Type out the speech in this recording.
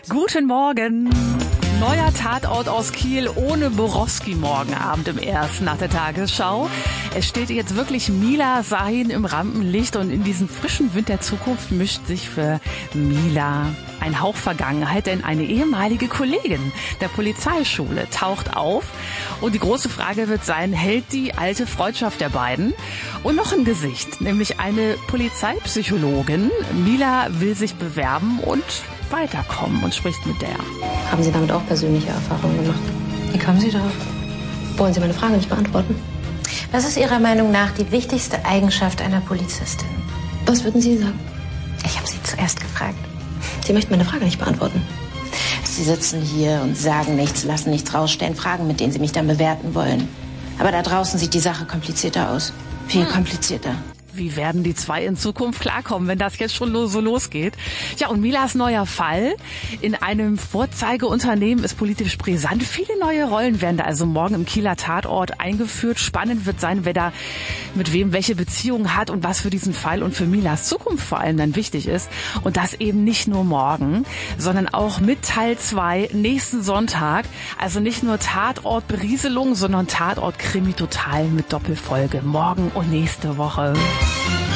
Guten Morgen. Neuer Tatort aus Kiel ohne Borowski morgen Abend im Ersten nach der Tagesschau. Es steht jetzt wirklich Mila Sahin im Rampenlicht und in diesen frischen Wind der Zukunft mischt sich für Mila ein Hauch Vergangenheit, denn eine ehemalige Kollegin der Polizeischule taucht auf und die große Frage wird sein, hält die alte Freundschaft der beiden? Und noch ein Gesicht, nämlich eine Polizeipsychologin. Mila will sich bewerben und weiterkommen und spricht mit der. Haben Sie damit auch persönliche Erfahrungen gemacht? Wie kommen Sie darauf? Wollen Sie meine Frage nicht beantworten? Was ist Ihrer Meinung nach die wichtigste Eigenschaft einer Polizistin? Was würden Sie sagen? Ich habe Sie zuerst gefragt. Sie möchten meine Frage nicht beantworten. Sie sitzen hier und sagen nichts, lassen nichts raus, stellen Fragen, mit denen Sie mich dann bewerten wollen. Aber da draußen sieht die Sache komplizierter aus. Viel komplizierter. Wie werden die zwei in Zukunft klarkommen, wenn das jetzt schon so losgeht? Ja, und Milas neuer Fall in einem Vorzeigeunternehmen ist politisch brisant. Viele neue Rollen werden da also morgen im Kieler Tatort eingeführt. Spannend wird sein, wer da mit wem welche Beziehung hat und was für diesen Fall und für Milas Zukunft vor allem dann wichtig ist. Und das eben nicht nur morgen, sondern auch mit Teil 2 nächsten Sonntag. Also nicht nur Tatort Berieselung, sondern Tatort Krimi Total mit Doppelfolge. Morgen und nächste Woche.